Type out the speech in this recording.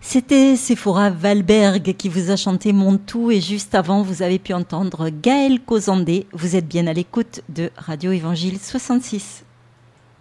C'était Sephora Valberg qui vous a chanté Mon Tout et juste avant vous avez pu entendre Gaël Cozandé. Vous êtes bien à l'écoute de Radio Évangile 66.